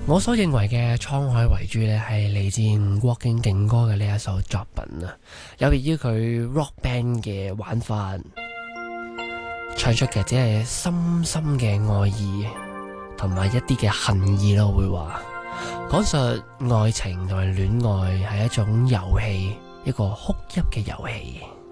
我所認為嘅滄海遺珠呢，係嚟自吳國敬勁歌嘅呢一首作品啊，有別於佢 rock band 嘅玩法，唱出嘅只係深深嘅愛意，同埋一啲嘅恨意咯，會話講述愛情同埋戀愛係一種遊戲，一個哭泣嘅遊戲。